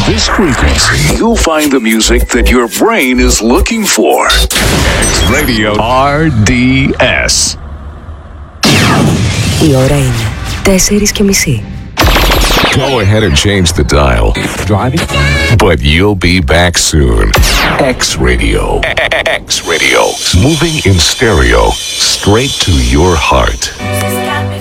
this frequency, you'll find the music that your brain is looking for. X Radio RDS. Η ώρα είναι 4:30. Go ahead and change the dial. Driving? But you'll be back soon. X Radio. X Radio. Moving in stereo straight to your heart.